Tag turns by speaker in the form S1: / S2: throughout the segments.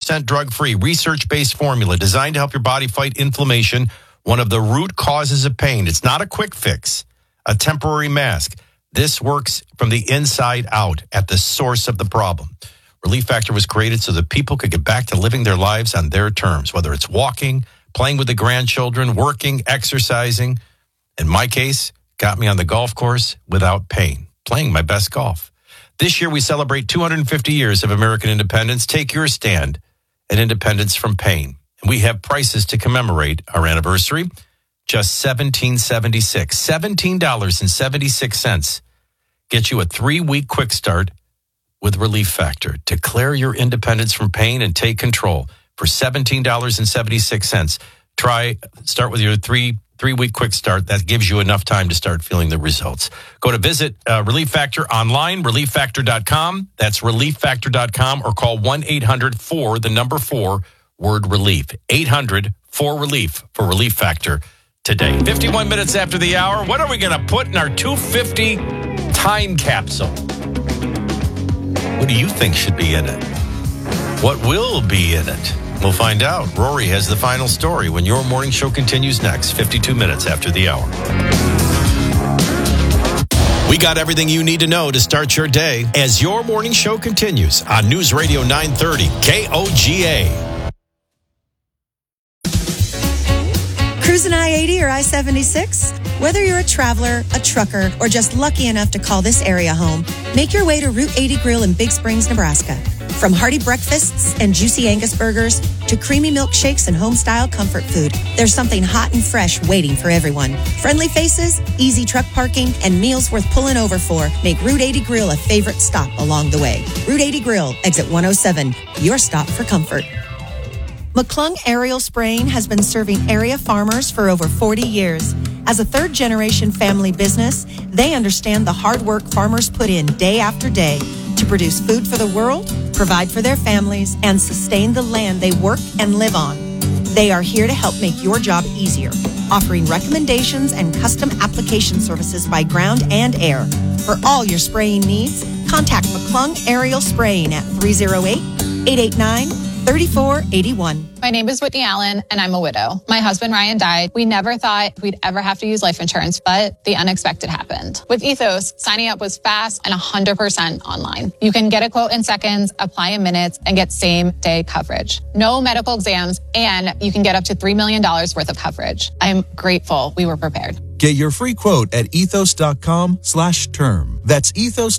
S1: 100% drug-free, research-based formula designed to help your body fight inflammation, one of the root causes of pain. It's not a quick fix, a temporary mask. This works from the inside out at the source of the problem. Relief Factor was created so that people could get back to living their lives on their terms, whether it's walking, playing with the grandchildren, working, exercising. In my case, got me on the golf course without pain, playing my best golf. This year, we celebrate 250 years of American independence. Take your stand at independence from pain. And we have prices to commemorate our anniversary. Just $17.76. $17.76. Get you a 3-week quick start with Relief Factor. Declare your independence from pain and take control for $17.76. Start with your three-week quick start. That gives you enough time to start feeling the results. Go to visit Relief Factor online, relieffactor.com. That's relieffactor.com, or call 1-800-4, word relief. 800-4-RELIEF for Relief Factor today. 51 minutes after the hour. What are we going to put in our 250 time capsule? What do you think should be in it? What will be in it? We'll find out. Rory has the final story when your morning show continues next, 52 minutes after the hour. We got everything you need to know to start your day as your morning show continues on News Radio 930 KOGA.
S2: Cruising I-80 or I-76? Whether you're a traveler, a trucker, or just lucky enough to call this area home, make your way to Route 80 Grill in Big Springs, Nebraska. From hearty breakfasts and juicy Angus burgers to creamy milkshakes and home-style comfort food, there's something hot and fresh waiting for everyone. Friendly faces, easy truck parking, and meals worth pulling over for make Route 80 Grill a favorite stop along the way. Route 80 Grill, exit 107, your stop for comfort. McClung Aerial Spraying has been serving area farmers for over 40 years. As a third-generation family business, they understand the hard work farmers put in day after day to produce food for the world, provide for their families, and sustain the land they work and live on. They are here to help make your job easier, offering recommendations and custom application services by ground and air. For all your spraying needs, contact McClung Aerial Spraying at 308-889-3481.
S3: My name is Whitney Allen, and I'm a widow. My husband, Ryan, died. We never thought we'd ever have to use life insurance, but the unexpected happened. With Ethos, signing up was fast and 100% online. You can get a quote in seconds, apply in minutes, and get same-day coverage. No medical exams, and you can get up to $3 million worth of coverage. I'm grateful we were prepared.
S4: Get your free quote at ethos.com/term. That's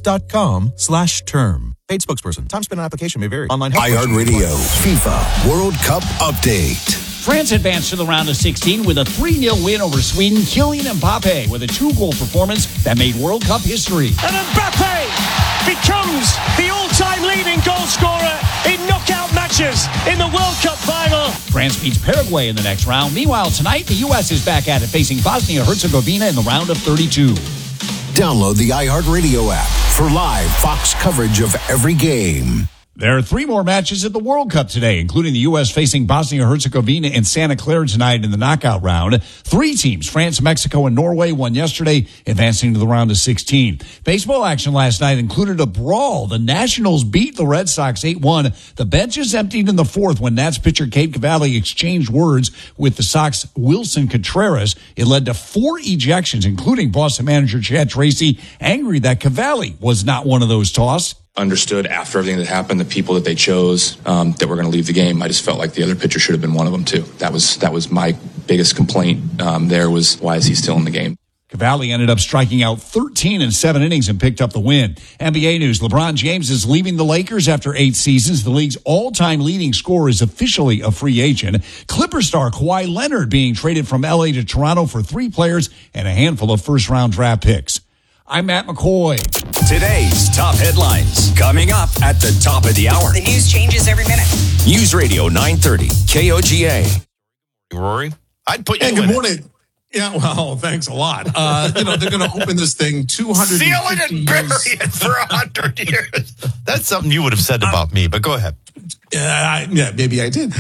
S4: ethos.com/term. Paid spokesperson. Time spent on application may vary. Online
S5: iHeartRadio FIFA World Cup update.
S6: France advanced to the round of 16 with a 3-0 win over Sweden. Kylian Mbappe with a 2-goal performance that made World Cup history.
S7: And Mbappe becomes the all-time leading goal scorer in knockout matches in the World Cup final.
S6: France beats Paraguay in the next round. Meanwhile, tonight, the U.S. is back at it, facing Bosnia-Herzegovina in the round of 32.
S5: Download the iHeartRadio app for live Fox coverage of every game.
S6: There are 3 more matches at the World Cup today, including the U.S. facing Bosnia-Herzegovina and Santa Clara tonight in the knockout round. 3 teams, France, Mexico, and Norway, won yesterday, advancing to the round of 16. Baseball action last night included a brawl. The Nationals beat the Red Sox 8-1. The benches emptied in the 4th when Nats pitcher Cade Cavalli exchanged words with the Sox Wilson Contreras. It led to 4 ejections, including Boston manager Chad Tracy, angry that Cavalli was not one of those tossed.
S8: Understood after everything that happened, the people that they chose that were going to leave the game. I just felt like the other pitcher should have been one of them too. That was my biggest complaint. There was, why is he still in the game?
S6: Cavalli ended up striking out 13 in 7 innings and picked up the win. NBA news: LeBron James is leaving the Lakers after 8 seasons. The league's all-time leading scorer is officially a free agent. Clipper star Kawhi Leonard being traded from L.A. to Toronto for 3 players and a handful of first-round draft picks. I'm Matt McCoy.
S9: Today's top headlines coming up at the top of the hour.
S10: The news changes every minute.
S9: News Radio 930 KOGA.
S1: Rory, I'd put you in.
S11: Good morning. Yeah, well, thanks a lot. They're going to open this thing 250
S1: Seal it and bury it for 100 years. That's something you would have said about me, but go ahead.
S11: Yeah, maybe I did.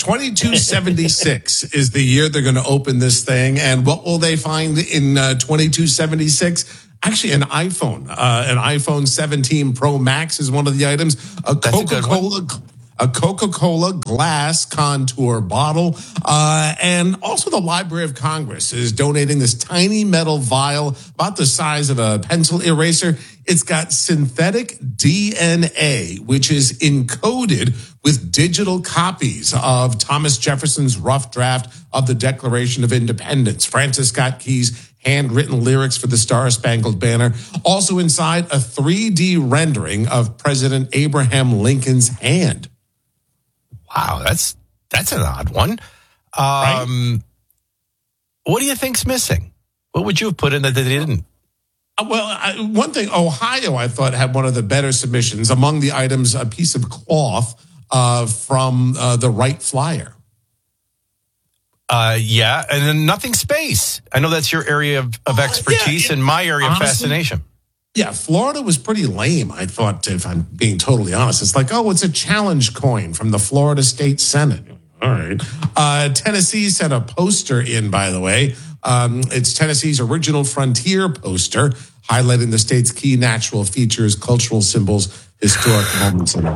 S11: 2276 is the year they're going to open this thing. And what will they find in 2276? Actually, an iPhone. An iPhone 17 Pro Max is one of the items. A a Coca-Cola glass contour bottle. And also the Library of Congress is donating this tiny metal vial about the size of a pencil eraser. It's got synthetic DNA, which is encoded with digital copies of Thomas Jefferson's rough draft of the Declaration of Independence, Francis Scott Key's handwritten lyrics for the Star-Spangled Banner. Also inside, a 3D rendering of President Abraham Lincoln's hand.
S1: Wow, that's an odd one.
S11: Right?
S1: What do you think's missing? What would you have put in that they didn't?
S11: Well, one thing, Ohio, I thought, had one of the better submissions. Among the items, a piece of cloth from the Wright Flyer.
S1: Yeah, and then nothing space. I know that's your area of expertise and my area of fascination.
S11: Yeah, Florida was pretty lame, I thought, if I'm being totally honest. It's like, it's a challenge coin from the Florida State Senate. All right. Tennessee sent a poster in, by the way. It's Tennessee's original frontier poster, highlighting the state's key natural features, cultural symbols, historic moments. And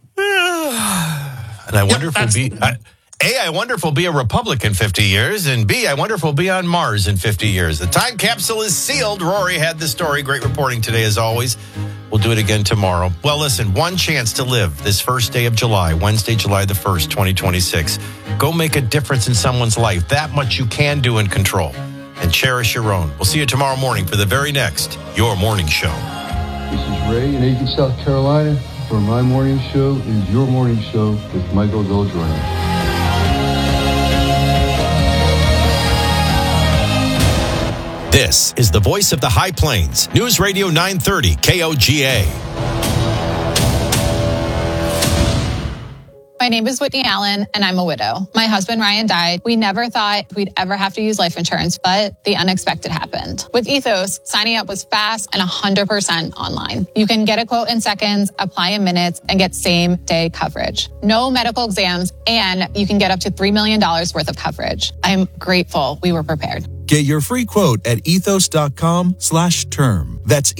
S1: I wonder if we'll be... I wonder if we'll be a republic in 50 years, and B, I wonder if we'll be on Mars in 50 years. The time capsule is sealed. Rory had the story. Great reporting today, as always. We'll do it again tomorrow. Well, listen, one chance to live this first day of July, Wednesday, July the 1st, 2026. Go make a difference in someone's life. That much you can do and control. And cherish your own. We'll see you tomorrow morning for the very next Your Morning Show.
S10: This is Ray in Aiken, South Carolina, where my morning show is Your Morning Show with Michael Del Giorno.
S1: This is the voice of the High Plains, News Radio 930 KOGA.
S3: My name is Whitney Allen, and I'm a widow. My husband, Ryan, died. We never thought we'd ever have to use life insurance, but the unexpected happened. With Ethos, signing up was fast and 100% online. You can get a quote in seconds, apply in minutes, and get same-day coverage. No medical exams, and you can get up to $3 million worth of coverage. I'm grateful we were prepared.
S4: Get your free quote at ethos.com/term. That's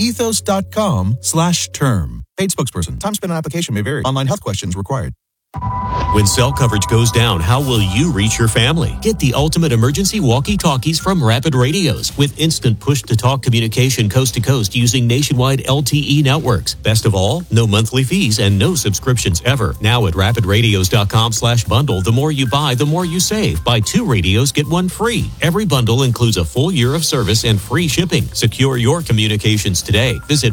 S4: ethos.com/term. Paid spokesperson. Time spent on application may vary. Online health questions required.
S12: When cell coverage goes down, how will you reach your family? Get the ultimate emergency walkie-talkies from Rapid Radios with instant push-to-talk communication coast to coast using nationwide LTE networks. Best of all, no monthly fees and no subscriptions ever. Now at rapidradios.com/bundle, the more you buy, the more you save. Buy 2 radios, get 1 free. Every bundle includes a full year of service and free shipping. Secure your communications today. Visit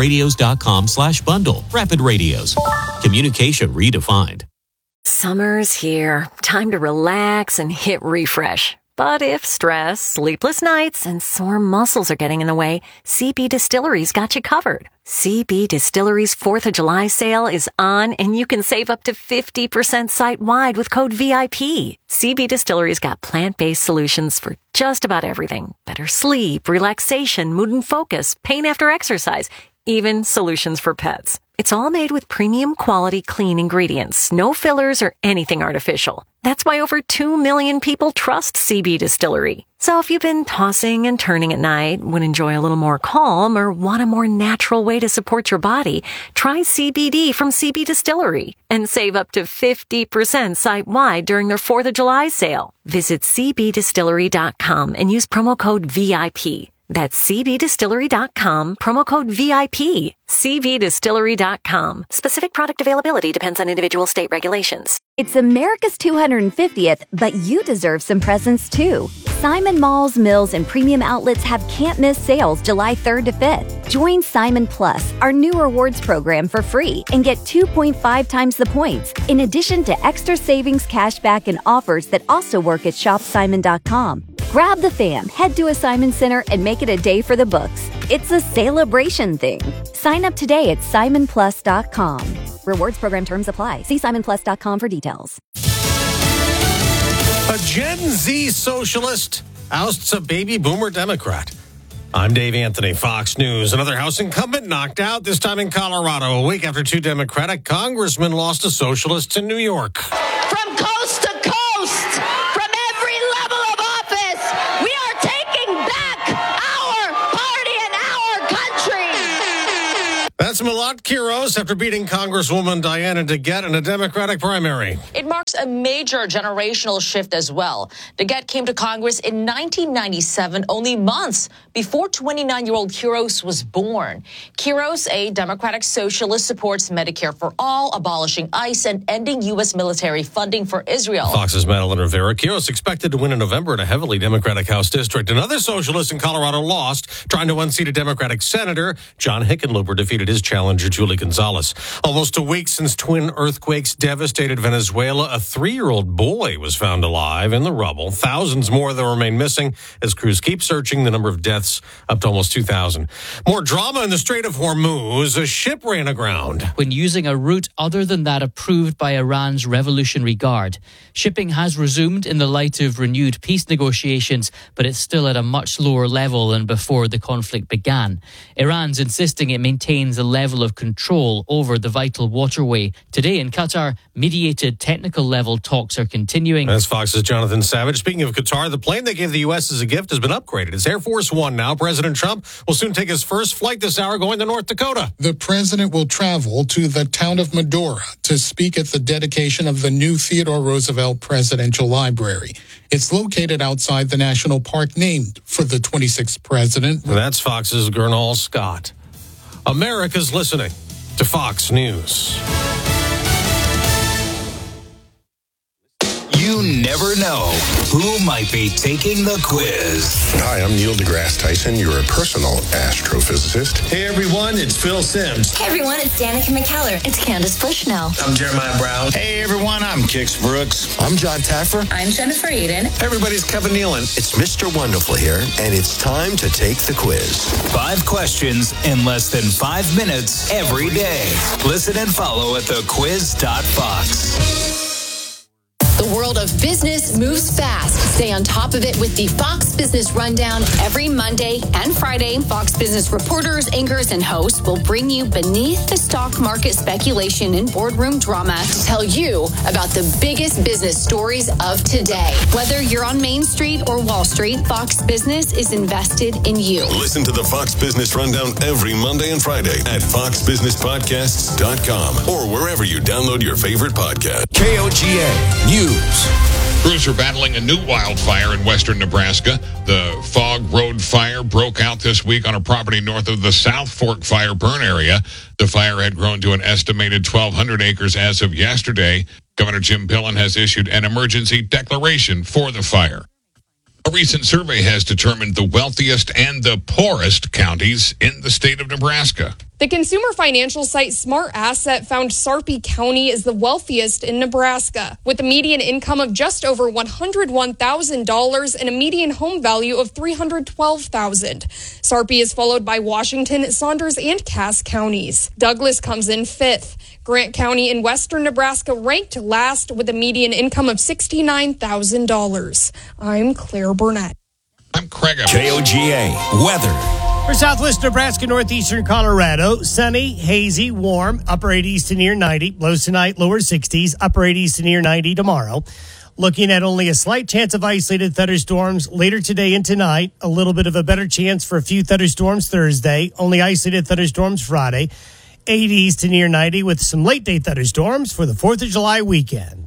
S12: rapidradios.com/bundle. Rapid Radios. Communication redefined.
S13: Summer's here. Time to relax and hit refresh. But if stress, sleepless nights, and sore muscles are getting in the way, CB Distillery's got you covered. CB Distillery's 4th of July sale is on, and you can save up to 50% site-wide with code VIP. CB Distillery's got plant-based solutions for just about everything. Better sleep, relaxation, mood and focus, pain after exercise, even solutions for pets. It's all made with premium quality clean ingredients, no fillers or anything artificial. That's why over 2 million people trust CB Distillery. So if you've been tossing and turning at night, would enjoy a little more calm, or want a more natural way to support your body, try CBD from CB Distillery and save up to 50% site-wide during their 4th of July sale. Visit cbdistillery.com and use promo code VIP. That's cbdistillery.com, promo code VIP. cbdistillery.com. Specific product availability depends on individual state regulations.
S14: It's America's 250th, but you deserve some presents too. Simon Malls, Mills, and premium outlets have can't-miss sales July 3rd to 5th. Join Simon Plus, our new rewards program, for free and get 2.5 times the points, in addition to extra savings, cashback, and offers that also work at shopsimon.com. Grab the fam, head to a Simon Center, and make it a day for the books. It's a celebration thing. Sign up today at simonplus.com. Rewards program terms apply. See simonplus.com for details.
S15: A Gen Z socialist ousts a baby boomer Democrat. I'm Dave Anthony, Fox News. Another House incumbent knocked out, this time in Colorado, a week after 2 Democratic congressmen lost to socialists in New York.
S16: From coast to coast, from every level of office, we are taking back our party and our country.
S15: That's Milot Quiros after beating Congresswoman Diana DeGette in a Democratic primary.
S17: It marks a major generational shift as well. DeGette came to Congress in 1997, only months before 29-year-old Quiros was born. Quiros, a Democratic socialist, supports Medicare for all, abolishing ICE, and ending U.S. military funding for Israel.
S15: Fox's Madeline Rivera. Quiros expected to win in November in a heavily Democratic House district. Another socialist in Colorado lost, trying to unseat a Democratic senator. John Hickenlooper defeated his challenger, Julie Gonzalez. Almost a week since twin earthquakes devastated Venezuela, a 3-year-old boy was found alive in the rubble. Thousands more that remain missing as crews keep searching. The number of deaths up to almost 2,000. More drama in the Strait of Hormuz. A ship ran aground
S18: when using a route other than that approved by Iran's Revolutionary Guard. Shipping has resumed in the light of renewed peace negotiations, but it's still at a much lower level than before the conflict began. Iran's insisting it maintains a level of control over the vital waterway. Today in Qatar, mediated technical level talks are continuing.
S15: That's Fox's Jonathan Savage. Speaking of Qatar, the plane they gave the U.S. as a gift has been upgraded. It's Air Force One now. President Trump will soon take his first flight this hour going to North Dakota.
S19: The president will travel to the town of Medora to speak at the dedication of the new Theodore Roosevelt Presidential Library. It's located outside the national park named for the 26th president.
S15: That's Fox's Gernal Scott. America's listening to Fox News.
S9: You never know who might be taking the quiz.
S20: Hi, I'm Neil deGrasse Tyson, your personal astrophysicist.
S21: Hey everyone, it's Phil Simms.
S22: Hey everyone, it's Danica McKellar. It's Candace Bushnell.
S21: I'm Jeremiah Brown.
S23: Hey everyone, I'm Kix Brooks.
S24: I'm John Taffer.
S22: I'm Jennifer Aiden.
S21: Hey everybody's Kevin Nealon.
S24: It's Mr. Wonderful here, and it's time to take the quiz.
S9: 5 questions in less than 5 minutes every day. Listen and follow at thequiz.fox.
S25: The world of business moves fast. Stay on top of it with the Fox Business Rundown every Monday and Friday. Fox Business reporters, anchors, and hosts will bring you beneath the stock market speculation and boardroom drama to tell you about the biggest business stories of today. Whether you're on Main Street or Wall Street, Fox Business is invested in you.
S26: Listen to the Fox Business Rundown every Monday and Friday at foxbusinesspodcasts.com or wherever you download your favorite podcast.
S5: KOGA News.
S27: Crews are battling a new wildfire in western Nebraska. The Fog Road Fire broke out this week on a property north of the South Fork Fire Burn area. The fire had grown to an estimated 1,200 acres as of yesterday. Governor Jim Pillen has issued an emergency declaration for the fire. A recent survey has determined the wealthiest and the poorest counties in the state of Nebraska.
S28: The consumer financial site Smart Asset found Sarpy County is the wealthiest in Nebraska, with a median income of just over $101,000 and a median home value of $312,000. Sarpy is followed by Washington, Saunders, and Cass counties. Douglas comes in 5th. Grant County in western Nebraska ranked last with a median income of $69,000. I'm Claire Burnett.
S27: I'm Craig.
S5: KOGA weather.
S7: For southwest Nebraska, northeastern Colorado, sunny, hazy, warm, upper 80s to near 90. Lows tonight, lower 60s, upper 80s to near 90 tomorrow. Looking at only a slight chance of isolated thunderstorms later today and tonight. A little bit of a better chance for a few thunderstorms Thursday. Only isolated thunderstorms Friday. 80s to near 90 with some late-day thunderstorms for the 4th of July weekend.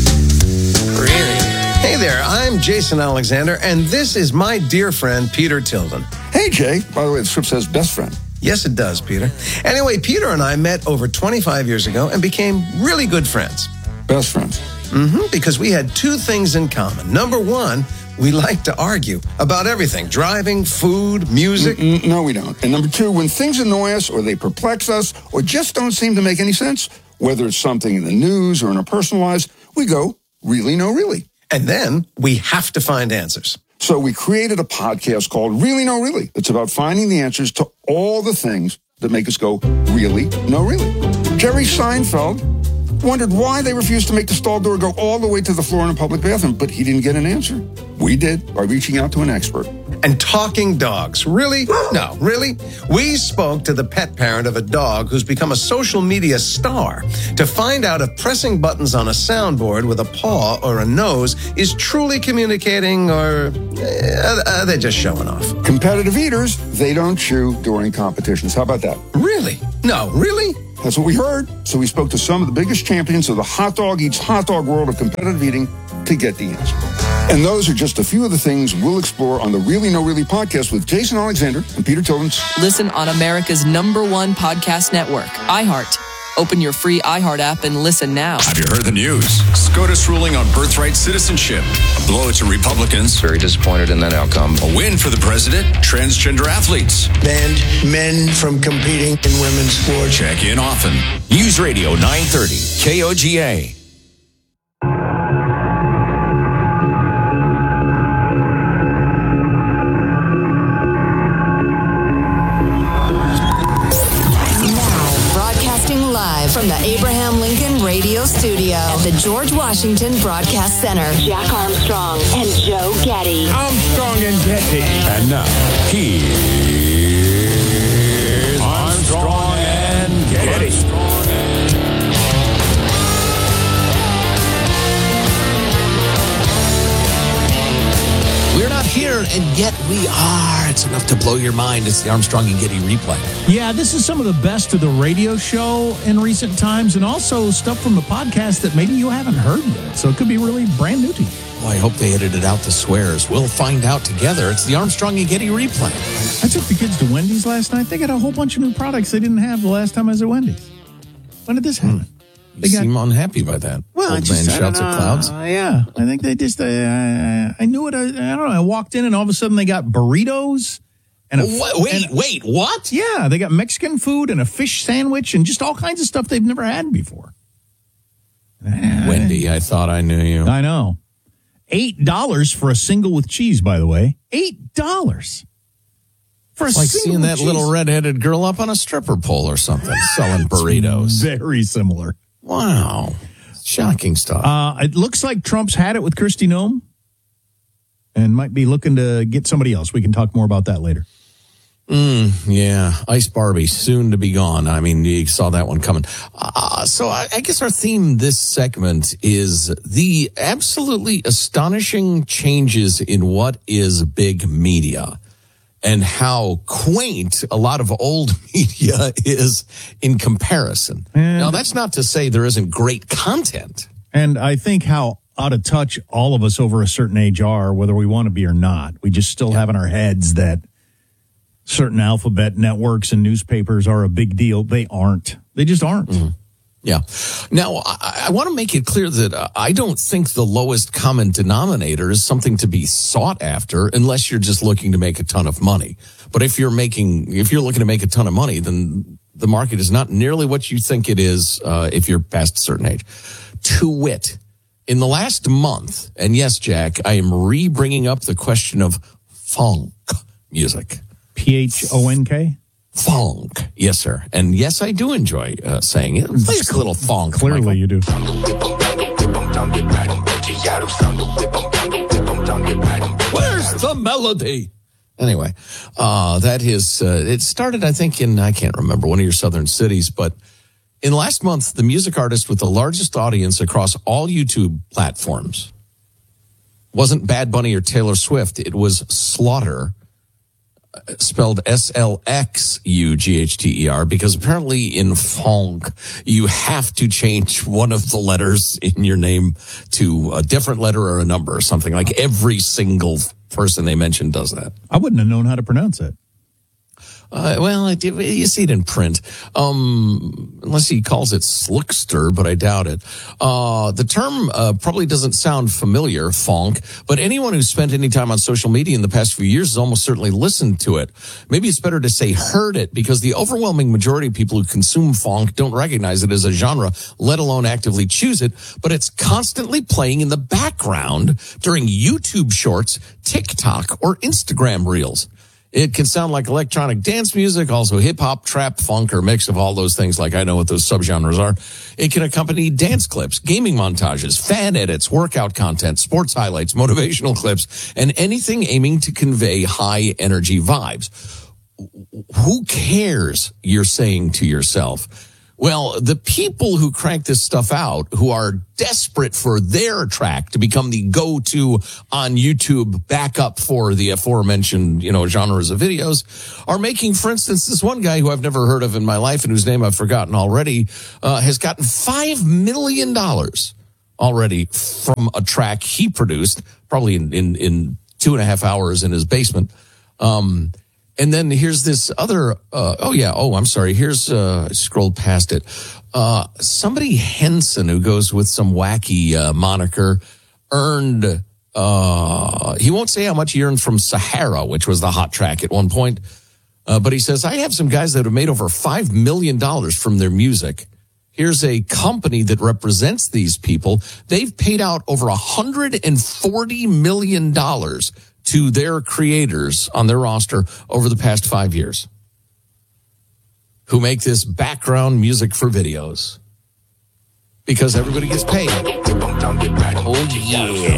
S29: Hey there, I'm Jason Alexander, and this is my dear friend, Peter Tilden.
S30: Hey, Jay. By the way, the script says best friend.
S29: Yes, it does, Peter. Anyway, Peter and I met over 25 years ago and became really good friends.
S30: Best friends?
S29: Because we had 2 things in common. Number 1, we like to argue about everything. Driving, food, music.
S30: No, we don't. And number 2, when things annoy us or they perplex us or just don't seem to make any sense, whether it's something in the news or in our personal lives, we go, really, no, really.
S29: And then we have to find answers.
S30: So we created a podcast called Really, No, Really. It's about finding the answers to all the things that make us go, really, no, really. Jerry Seinfeld wondered why they refused to make the stall door go all the way to the floor in a public bathroom, but he didn't get an answer. We did by reaching out to an expert.
S29: And talking dogs. Really? No, really? We spoke to the pet parent of a dog who's become a social media star to find out if pressing buttons on a soundboard with a paw or a nose is truly communicating or are they just showing off?
S30: Competitive eaters, they don't chew during competitions. How about that?
S29: Really?
S30: No, really? That's what we heard. So we spoke to some of the biggest champions of the hot dog eats hot dog world of competitive eating to get the answer. And those are just a few of the things we'll explore on the Really No Really podcast with Jason Alexander and Peter Tillins.
S1: Listen on America's #1 podcast network, iHeart. Open your free iHeart app and listen now.
S2: Have you heard the news? SCOTUS ruling on birthright citizenship. A blow to Republicans.
S24: Very disappointed in that outcome.
S2: A win for the president. Transgender athletes.
S21: Banned men from competing in women's sports.
S2: Check in often.
S3: News Radio 930, KOGA.
S25: From the Abraham Lincoln Radio Studio at the George Washington Broadcast Center.
S16: Jack Armstrong and Joe Getty.
S3: Armstrong and Getty. And now, here's Armstrong and Getty.
S4: We're not here, and yet we are. It's enough to blow your mind. It's the Armstrong and Getty replay.
S6: Yeah, this is some of the best of the radio show in recent times, and also stuff from the podcast that maybe you haven't heard yet. So it could be really brand new to you.
S4: Well, I hope they edited out the swears. We'll find out together. It's the Armstrong and Getty replay.
S6: I took the kids to Wendy's last night. They got a whole bunch of new products they didn't have the last time I was at Wendy's. When did this happen?
S4: They seem unhappy by that.
S6: Well,
S4: Old man shouts at clouds.
S6: Yeah, I think they just, I knew it. I don't know. I walked in and all of a sudden they got burritos. And
S4: wait, what?
S6: Yeah, they got Mexican food and a fish sandwich and just all kinds of stuff they've never had before.
S4: Wendy, I thought I knew you.
S6: I know. $8 for a single with cheese, by the way. $8 for a
S4: it's like
S6: single
S4: seeing
S6: with
S4: that
S6: cheese.
S4: little redheaded girl up on a stripper pole or something, selling burritos.
S6: Very similar.
S4: Wow. Shocking stuff.
S6: It looks like Trump's had it with Kristi Noem and might be looking to get somebody else. We can talk more about that later.
S4: Yeah. Ice Barbie, soon to be gone. I mean, you saw that one coming. So I guess our theme this segment is the absolutely astonishing changes in what is big media. And how quaint a lot of old media is in comparison. Now, that's not to say there isn't great content.
S6: And I think how out of touch all of us over a certain age are, whether we want to be or not. We just still have in our heads that certain alphabet networks and newspapers are a big deal. They aren't. They just aren't.
S4: Mm-hmm. Yeah. Now, I want to make it clear that I don't think the lowest common denominator is something to be sought after unless you're just looking to make a ton of money. But if you're looking to make a ton of money, then the market is not nearly what you think it is if you're past a certain age. To wit, in the last month, and yes, Jack, I am re-bringing up the question of funk music.
S6: Phonk?
S4: Funk. Yes, sir. And yes, I do enjoy saying it. It's a little funk.
S6: Clearly
S4: Michael.
S6: you do.
S4: Where's the melody? Anyway, that is, it started, I think, I can't remember, one of your southern cities, but in the last month, the music artist with the largest audience across all YouTube platforms wasn't Bad Bunny or Taylor Swift. It was Slaughter, spelled SLXUGHTER, because apparently in funk, you have to change one of the letters in your name to a different letter or a number or something. Like every single person they mentioned does that.
S6: I wouldn't have known how to pronounce it.
S4: Well, you see it in print, unless he calls it slickster, but I doubt it. The term probably doesn't sound familiar, funk, but anyone who's spent any time on social media in the past few years has almost certainly listened to it. Maybe it's better to say heard it, because the overwhelming majority of people who consume funk don't recognize it as a genre, let alone actively choose it, but it's constantly playing in the background during YouTube shorts, TikTok, or Instagram reels. It can sound like electronic dance music, also hip-hop, trap, funk, or mix of all those things, like I know what those subgenres are. It can accompany dance clips, gaming montages, fan edits, workout content, sports highlights, motivational clips, and anything aiming to convey high-energy vibes. Who cares, you're saying to yourself, Well, the people who crank this stuff out, who are desperate for their track to become the go-to on YouTube backup for the aforementioned, genres of videos, are making, for instance, this one guy who I've never heard of in my life and whose name I've forgotten already, has gotten $5 million already from a track he produced, probably in 2.5 hours in his basement. And then here's this other, here's, I scrolled past it. Somebody Henson, who goes with some wacky moniker, earned, he won't say how much he earned from Sahara, which was the hot track at one point. But he says, I have some guys that have made over $5 million from their music. Here's a company that represents these people. They've paid out over $140 million to their creators on their roster over the past 5 years, who make this background music for videos because everybody gets paid. Oh, yeah.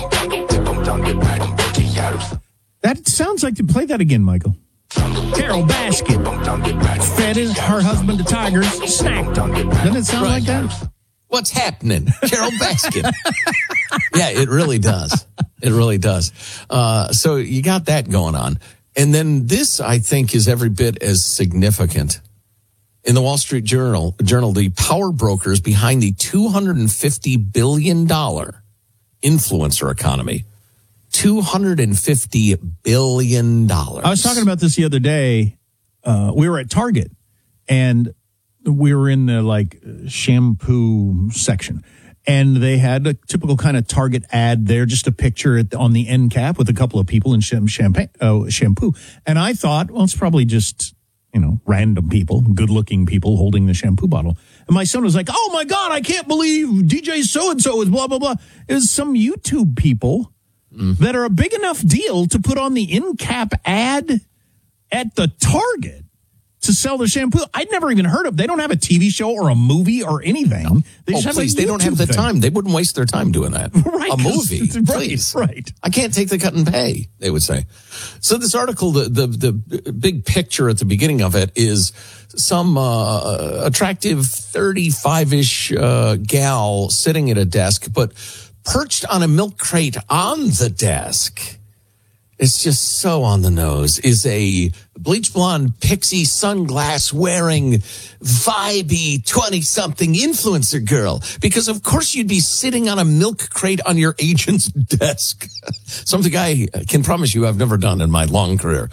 S6: That sounds like, to play that again, Michael. Carol Baskin fed her husband to tigers, snacked. Doesn't it sound like that?
S4: What's happening? Carol Baskin. Yeah, it really does. It really does. So you got that going on. And then this, I think, is every bit as significant. In the Wall Street Journal, the power brokers behind the $250 billion influencer economy. $250 billion.
S6: I was talking about this the other day. We were at Target, and we were in the shampoo section, and they had a typical kind of Target ad there, just a picture on the end cap with a couple of people in shampoo. And I thought, well, it's probably just, random people, good looking people holding the shampoo bottle. And my son was like, oh my God, I can't believe DJ so-and-so is blah, blah, blah. It was some YouTube people that are a big enough deal to put on the end cap ad at the Target to sell their shampoo. I'd never even heard of. They don't have a TV show or a movie or anything. They just have
S4: they don't have the time. They wouldn't waste their time doing that.
S6: Right,
S4: a movie, please.
S6: Right.
S4: I can't take the cut and pay, they would say. So this article, the big picture at the beginning of it is some attractive 35-ish gal sitting at a desk, but perched on a milk crate on the desk. It's just so on the nose, is a bleach blonde pixie sunglass wearing vibey 20-something influencer girl. Because of course you'd be sitting on a milk crate on your agent's desk. Something I can promise you I've never done in my long career.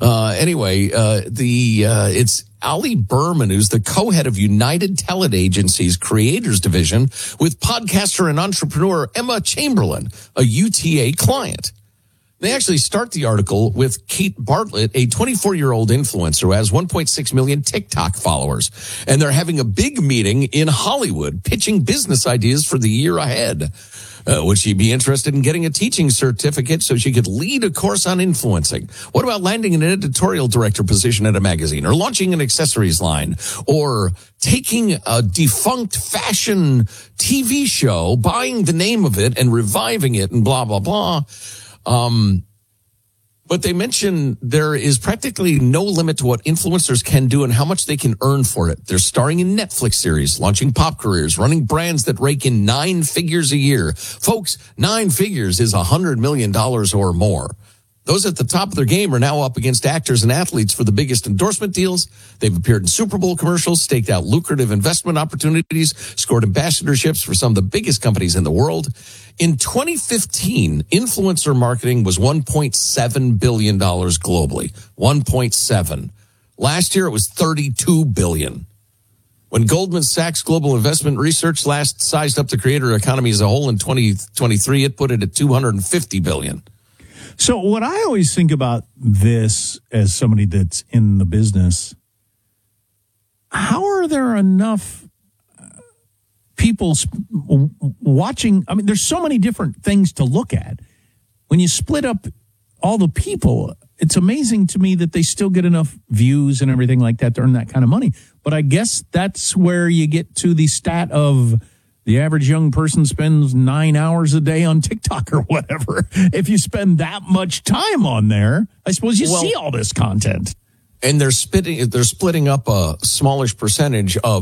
S4: It's Ali Berman, who's the co-head of United Talent Agency's Creators Division, with podcaster and entrepreneur Emma Chamberlain, a UTA client. They actually start the article with Kate Bartlett, a 24-year-old influencer who has 1.6 million TikTok followers. And they're having a big meeting in Hollywood, pitching business ideas for the year ahead. Would she be interested in getting a teaching certificate so she could lead a course on influencing? What about landing an editorial director position at a magazine, or launching an accessories line, or taking a defunct fashion TV show, buying the name of it and reviving it and blah, blah, blah. But they mention there is practically no limit to what influencers can do and how much they can earn for it. They're starring in Netflix series, launching pop careers, running brands that rake in 9 figures a year. Folks, 9 figures is $100 million or more. Those at the top of their game are now up against actors and athletes for the biggest endorsement deals. They've appeared in Super Bowl commercials, staked out lucrative investment opportunities, scored ambassadorships for some of the biggest companies in the world. In 2015, influencer marketing was $1.7 billion globally. 1.7. Last year, it was $32 billion. When Goldman Sachs Global Investment Research last sized up the creator economy as a whole in 2023, it put it at $250 billion.
S6: So what I always think about this as somebody that's in the business, how are there enough people watching? I mean, there's so many different things to look at. When you split up all the people, it's amazing to me that they still get enough views and everything like that to earn that kind of money. But I guess that's where you get to the stat of the average young person spends 9 hours a day on TikTok or whatever. If you spend that much time on there, I suppose you see all this content.
S4: And they're splitting up a smallish percentage of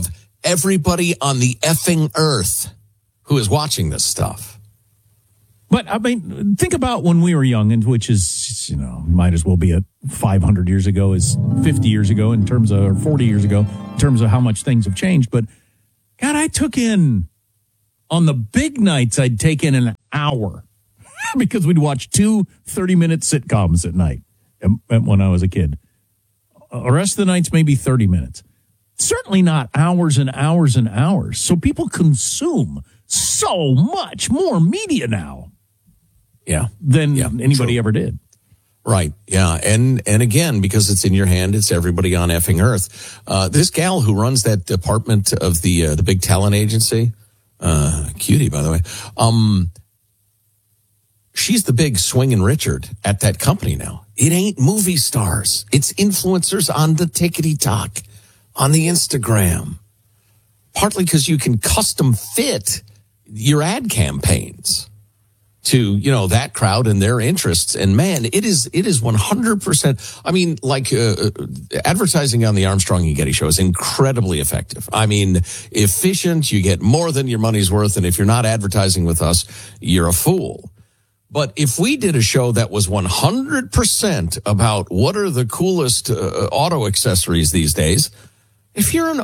S4: everybody on the effing earth who is watching this stuff.
S6: But, I mean, think about when we were young, and which is, might as well be 500 years ago as 50 years ago in terms of, or 40 years ago in terms of how much things have changed. But, God, I took in, on the big nights, I'd take in an hour because we'd watch 2 30-minute sitcoms at night when I was a kid. The rest of the nights, maybe 30 minutes. Certainly not hours and hours and hours. So people consume so much more media now.
S4: Yeah.
S6: Than anybody ever did.
S4: Right. Yeah. And again, because it's in your hand, it's everybody on effing earth. This gal who runs that department of the big talent agency, cutie, by the way, she's the big swinging Richard at that company now. It ain't movie stars. It's influencers on the tickety-tock, on the Instagram. Partly because you can custom fit your ad campaigns to, that crowd and their interests. And man, it is 100%. I mean, like, advertising on the Armstrong and Getty show is incredibly effective. I mean, efficient. You get more than your money's worth. And if you're not advertising with us, you're a fool. But if we did a show that was 100% about what are the coolest auto accessories these days, if you're an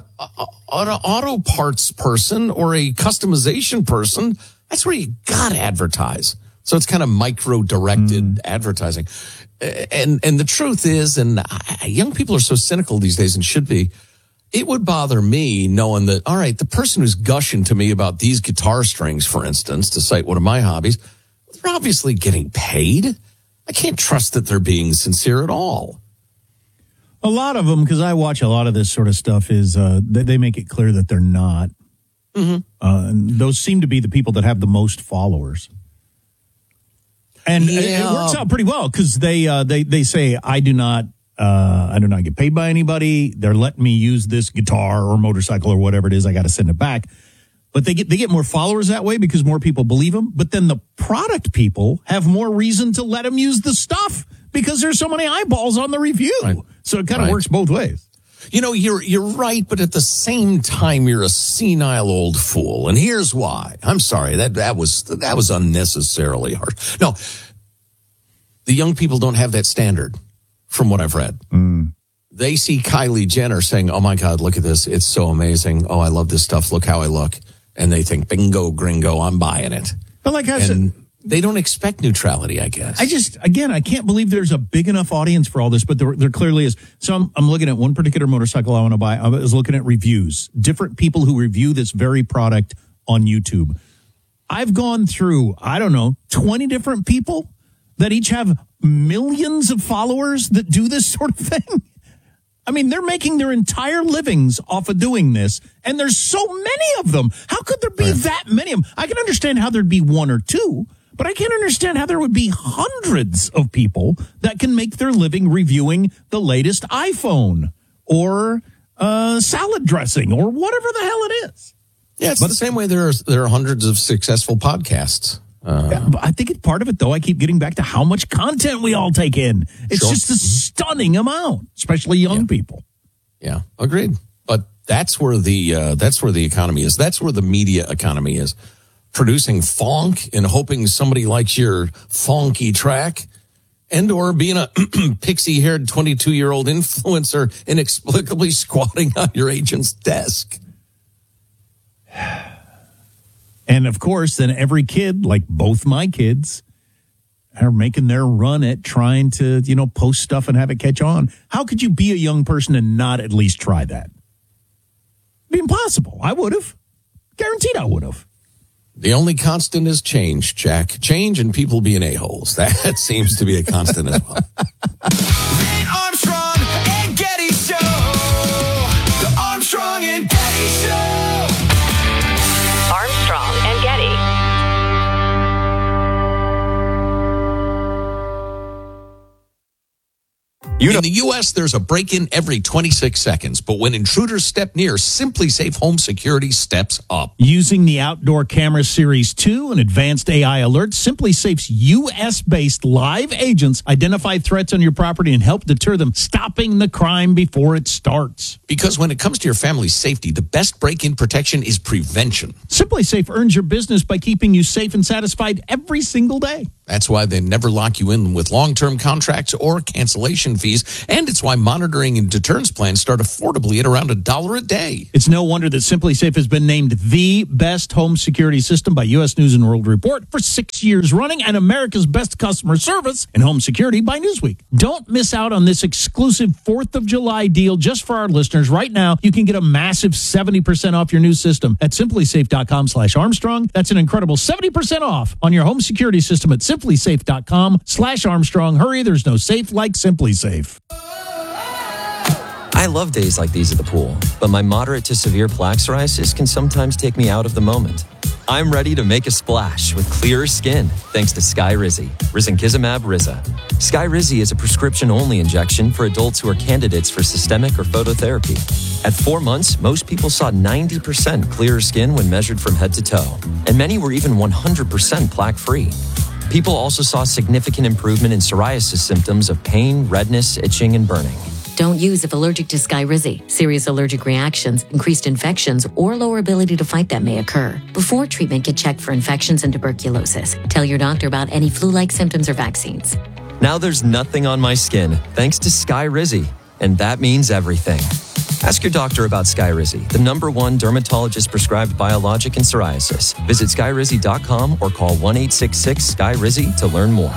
S4: auto parts person or a customization person, that's where you got to advertise. So it's kind of micro-directed advertising. And the truth is, and young people are so cynical these days and should be, it would bother me knowing that, all right, the person who's gushing to me about these guitar strings, for instance, to cite one of my hobbies, they're obviously getting paid. I can't trust that they're being sincere at all.
S6: A lot of them, because I watch a lot of this sort of stuff, is they make it clear that they're not. Mm-hmm. And those seem to be the people that have the most followers. And it works out pretty well because they say, I do not get paid by anybody. They're letting me use this guitar or motorcycle or whatever it is. I got to send it back. But they get more followers that way because more people believe them. But then the product people have more reason to let them use the stuff because there's so many eyeballs on the review. Right. So it kind of works both ways.
S4: You're right, but at the same time, you're a senile old fool. And here's why. I'm sorry, that was unnecessarily harsh. No, the young people don't have that standard from what I've read. They see Kylie Jenner saying, oh my God, look at this. It's so amazing. Oh, I love this stuff. Look how I look. And they think, bingo, gringo, I'm buying it.
S6: But like I said,
S4: they don't expect neutrality, I guess.
S6: I can't believe there's a big enough audience for all this, but there clearly is. So I'm looking at one particular motorcycle I want to buy. I was looking at reviews, different people who review this very product on YouTube. I've gone through, 20 different people that each have millions of followers that do this sort of thing. I mean, they're making their entire livings off of doing this, and there's so many of them. How could there be that many of them? I can understand how there'd be one or two, but I can't understand how there would be hundreds of people that can make their living reviewing the latest iPhone or salad dressing or whatever the hell it is.
S4: Yeah, it's the same way there are hundreds of successful podcasts.
S6: But I think it's part of it, though. I keep getting back to how much content we all take in. It's just a stunning amount, especially young people.
S4: Yeah, agreed. But that's where the economy is. That's where the media economy is. Producing funk and hoping somebody likes your funky track, and or being a pixie-haired 22-year-old influencer inexplicably squatting on your agent's desk.
S6: And, of course, then every kid, like both my kids, are making their run at trying to, post stuff and have it catch on. How could you be a young person and not at least try that? It'd be impossible. I would have. Guaranteed I would have.
S4: The only constant is change, Jack. Change and people being a-holes. That seems to be a constant as well.
S8: The Armstrong and Getty Show. The Armstrong and Getty Show.
S25: Armstrong and Getty.
S4: In the U.S., there's a break-in every 26 seconds, but when intruders step near, Simply Safe Home Security steps up.
S6: Using the Outdoor Camera Series 2 and advanced AI alerts, Simply Safe's U.S.-based live agents identify threats on your property and help deter them, stopping the crime before it starts.
S4: Because when it comes to your family's safety, the best break-in protection is prevention.
S6: Simply Safe earns your business by keeping you safe and satisfied every single day.
S4: That's why they never lock you in with long-term contracts or cancellation fees. And it's why monitoring and deterrence plans start affordably at around $1 a day.
S6: It's no wonder that Simply Safe has been named the best home security system by U.S. News & World Report for 6 years running and America's best customer service in home security by Newsweek. Don't miss out on this exclusive 4th of July deal just for our listeners. Right now, you can get a massive 70% off your new system at simplysafe.com/Armstrong. That's an incredible 70% off on your home security system at simplysafe.com/Armstrong. Hurry, there's no safe like Simply Safe.
S10: I love days like these at the pool, but my moderate to severe plaque psoriasis can sometimes take me out of the moment. I'm ready to make a splash with clearer skin thanks to Skyrizi, risankizumab Riza. Skyrizi is a prescription-only injection for adults who are candidates for systemic or phototherapy. At 4 months, most people saw 90% clearer skin when measured from head to toe, and many were even 100% plaque-free. People also saw significant improvement in psoriasis symptoms of pain, redness, itching, and burning.
S11: Don't use if allergic to Skyrizi. Serious allergic reactions, increased infections, or lower ability to fight them may occur. Before treatment, get checked for infections and tuberculosis. Tell your doctor about any flu-like symptoms or vaccines.
S10: Now there's nothing on my skin thanks to Skyrizi, and that means everything. Ask your doctor about Skyrizi, the #1 dermatologist-prescribed biologic in psoriasis. Visit Skyrizi.com or call 1-866-SKYRIZI to learn more.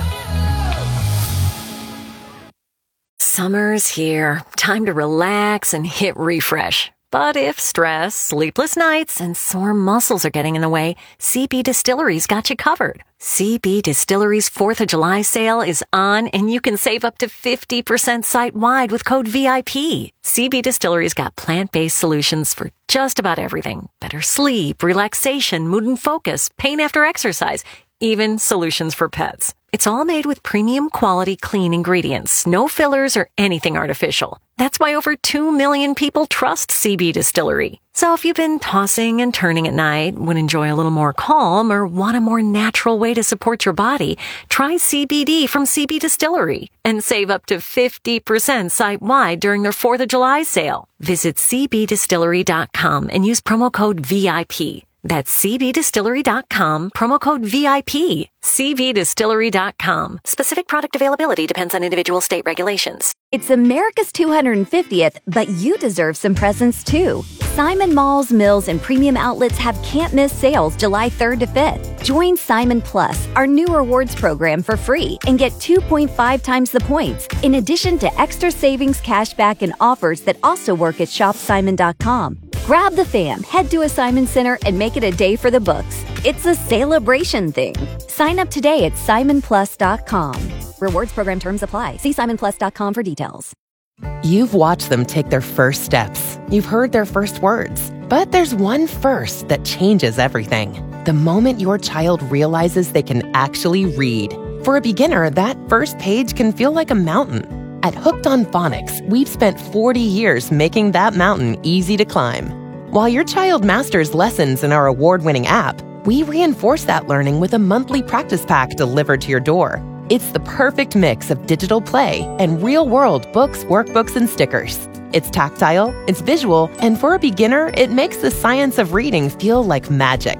S12: Summer's here. Time to relax and hit refresh. But if stress, sleepless nights, and sore muscles are getting in the way, CB Distillery's got you covered. CB Distillery's 4th of July sale is on, and you can save up to 50% site-wide with code VIP. CB Distillery's got plant-based solutions for just about everything. Better sleep, relaxation, mood and focus, pain after exercise, even solutions for pets. It's all made with premium quality clean ingredients, no fillers or anything artificial. That's why over 2 million people trust CB Distillery. So if you've been tossing and turning at night, would enjoy a little more calm, or want a more natural way to support your body, try CBD from CB Distillery and save up to 50% site-wide during their 4th of July sale. Visit cbdistillery.com and use promo code VIP. That's cbdistillery.com, promo code VIP. cbdistillery.com. Specific product availability depends on individual state regulations.
S13: It's America's 250th, but you deserve some presents too. Simon Malls, Mills, and premium outlets have can't-miss sales July 3rd to 5th. Join Simon Plus, our new rewards program, for free and get 2.5 times the points, in addition to extra savings, cashback, and offers that also work at shopsimon.com. Grab the fam, head to a Simon Center, and make it a day for the books. It's a celebration thing. Sign up today at simonplus.com. Rewards program terms apply. See simonplus.com for details.
S14: You've watched them take their first steps. You've heard their first words. But there's one first that changes everything. The moment your child realizes they can actually read. For a beginner, that first page can feel like a mountain. At Hooked on Phonics, we've spent 40 years making that mountain easy to climb. While your child masters lessons in our award-winning app, we reinforce that learning with a monthly practice pack delivered to your door. It's the perfect mix of digital play and real-world books, workbooks, and stickers. It's tactile, it's visual, and for a beginner, it makes the science of reading feel like magic.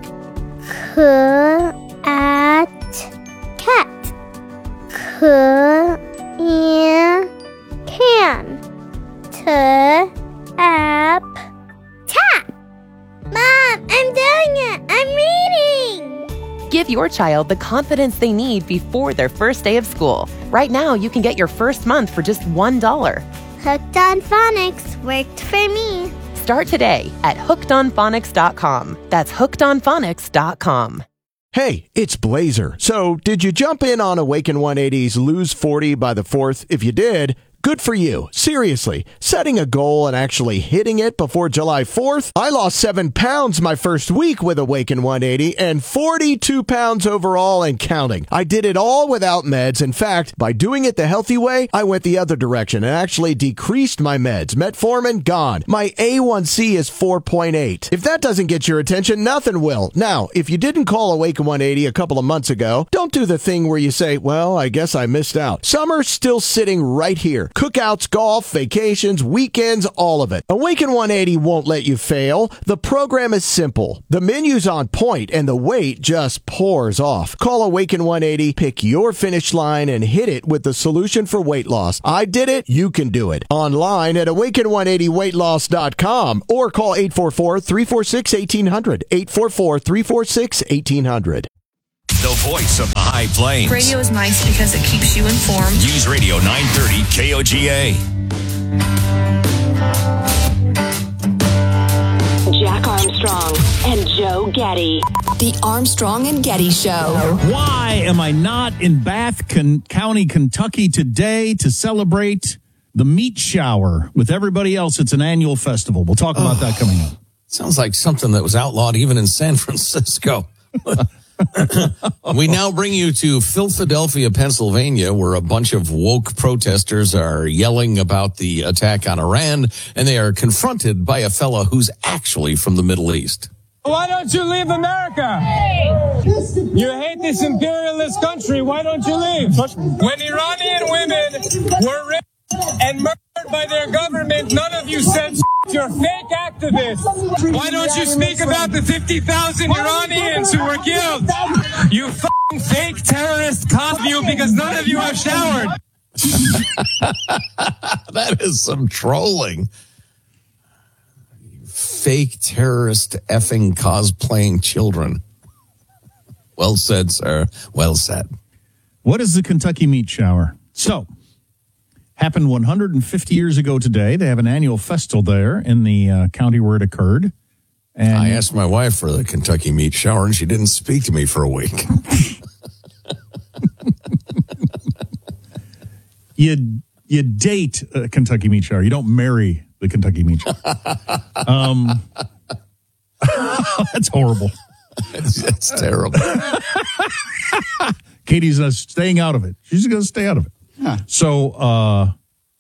S15: Cat. Can. Tap. Mom, I'm doing it. I'm reading.
S14: Give your child the confidence they need before their first day of school. Right now, you can get your first month for just $1.
S15: Hooked on Phonics worked for me.
S14: Start today at hookedonphonics.com. That's hookedonphonics.com.
S17: Hey, it's Blazer. So, did you jump in on Awaken 180's Lose 40 by the 4th? If you did,
S9: Good for you. Seriously, setting a goal and actually hitting it before July 4th. I lost 7 pounds my first week with Awaken 180 and 42 pounds overall and counting. I did it all without meds. In fact, by doing it the healthy way, I went the other direction and actually decreased my meds. Metformin, gone. My A1C is 4.8. If that doesn't get your attention, nothing will. Now, if you didn't call Awaken 180 a couple of months ago, don't do the thing where you say, well, I guess I missed out. Summer's still sitting right here. Cookouts, golf, vacations, weekends, all of it. Awaken 180 won't let you fail. The program is simple. The menu's on point and the weight just pours off. Call Awaken 180, pick your finish line and hit it with the solution for weight loss. I did it. You can do it. Online at awaken180weightloss.com or call 844-346-1800. 844-346-1800.
S3: The voice of the High Plains.
S17: Radio is nice because it keeps you informed.
S3: News Radio 930 KOGA.
S25: Jack Armstrong and Joe Getty. The Armstrong and Getty Show.
S6: Why am I not in Bath County, Kentucky today to celebrate the meat shower with everybody else? It's an annual festival. We'll talk about that coming up.
S4: Sounds like something that was outlawed even in San Francisco. We now bring you to Philadelphia, Pennsylvania, where a bunch of woke protesters are yelling about the attack on Iran, and they are confronted by a fella who's actually from the Middle East.
S18: Why don't you leave America? You hate this imperialist country. Why don't you leave? When Iranian women were raped and murdered by their government, none of you said you're fake activists. Why don't you speak about the 50,000 Iranians who were killed? You fucking fake terrorist cop you because none of you have showered.
S4: That is some trolling. Fake terrorist effing cosplaying children. Well said, sir. Well said.
S6: What is the Kentucky meat shower? So, happened 150 years ago today. They have an annual festival there in the county where it occurred. And
S4: I asked my wife for the Kentucky meat shower, and she didn't speak to me for a week.
S6: You date a Kentucky meat shower. You don't marry the Kentucky meat shower. That's horrible.
S4: It's terrible.
S6: Katie's staying out of it. She's going to stay out of it. Huh. So,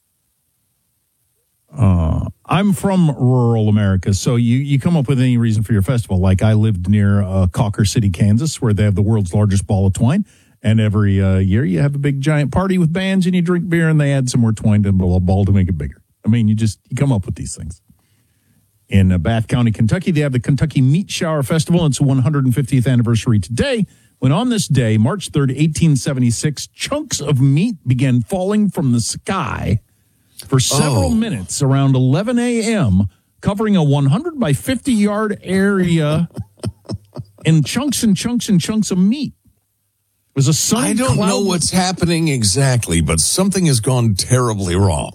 S6: I'm from rural America, so you come up with any reason for your festival. Like I lived near Cawker City, Kansas, where they have the world's largest ball of twine. And every year you have a big giant party with bands and you drink beer and they add some more twine to a ball to make it bigger. I mean, you come up with these things. In Bath County, Kentucky, they have the Kentucky Meat Shower Festival. It's the 150th anniversary today, when on this day, March 3rd, 1876, chunks of meat began falling from the sky for several minutes around 11 a.m., covering a 100 by 50 yard area in chunks and chunks and chunks of meat. It was a sunny
S4: I don't know what's happening exactly, but something has gone terribly wrong.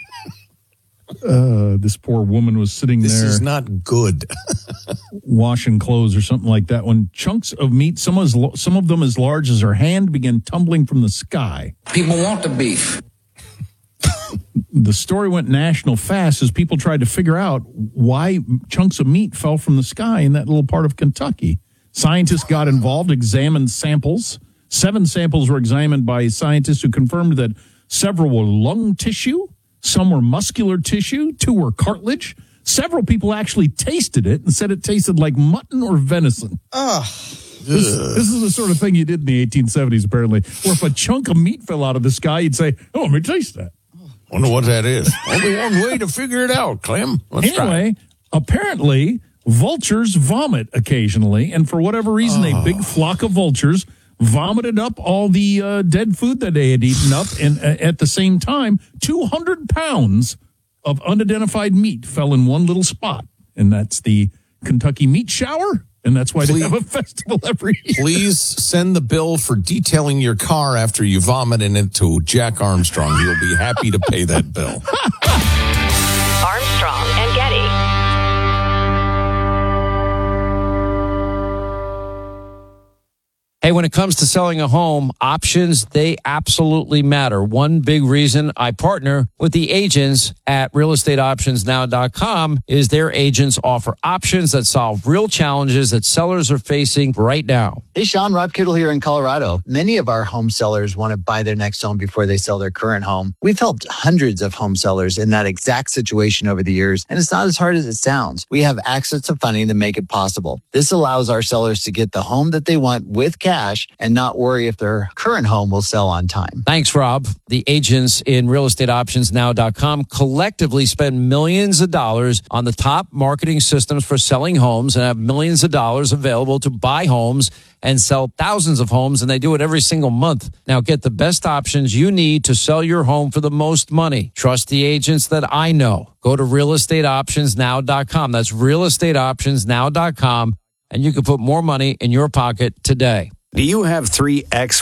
S6: This poor woman was sitting there.
S4: This is not good.
S6: Washing clothes or something like that, when chunks of meat, some of them as large as her hand, began tumbling from the sky.
S19: People want the beef.
S6: The story went national fast as people tried to figure out why chunks of meat fell from the sky in that little part of Kentucky. Scientists got involved, examined samples. 7 samples were examined by scientists who confirmed that several were lung tissue, some were muscular tissue, 2 were cartilage. Several people actually tasted it and said it tasted like mutton or venison. This is the sort of thing you did in the 1870s, apparently, where if a chunk of meat fell out of the sky, you'd say, oh, let me taste that.
S4: Wonder what that is. Only one way to figure it out, Clem.
S6: Anyway, apparently, vultures vomit occasionally, and for whatever reason, a big flock of vultures vomited up all the dead food that they had eaten up, and at the same time, 200 pounds of unidentified meat fell in one little spot, and that's the Kentucky Meat Shower, and that's why they have a festival every year.
S4: Please send the bill for detailing your car after you vomit in it to Jack Armstrong. He'll be happy to pay that bill.
S25: Armstrong and Getty.
S5: Hey, when it comes to selling a home, options, they absolutely matter. One big reason I partner with the agents at realestateoptionsnow.com is their agents offer options that solve real challenges that sellers are facing right now.
S7: Hey, Sean, Rob Kittle here in Colorado. Many of our home sellers want to buy their next home before they sell their current home. We've helped hundreds of home sellers in that exact situation over the years, and it's not as hard as it sounds. We have access to funding to make it possible. This allows our sellers to get the home that they want with cash and not worry if their current home will sell on time.
S5: Thanks, Rob. The agents in realestateoptionsnow.com collectively spend millions of dollars on the top marketing systems for selling homes and have millions of dollars available to buy homes and sell thousands of homes, and they do it every single month. Now get the best options you need to sell your home for the most money. Trust the agents that I know. Go to realestateoptionsnow.com. That's realestateoptionsnow.com, and you can put more money in your pocket today.
S19: Do you have 3 ex